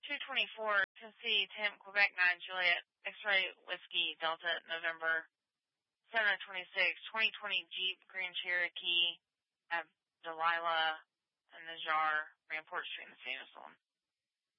224, Tennessee, Temp, Quebec 9, Juliet, X-Ray, Whiskey, Delta, November, 726, 2020 Jeep, Grand Cherokee, Delilah, and Najar, Ramport Street in the San Salem.